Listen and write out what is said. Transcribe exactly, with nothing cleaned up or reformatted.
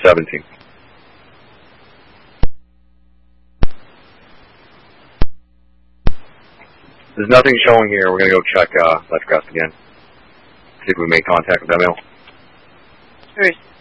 seventeen. There's nothing showing here. We're going to go check uh, Letchcraft again. See if we made contact with M L. Alright.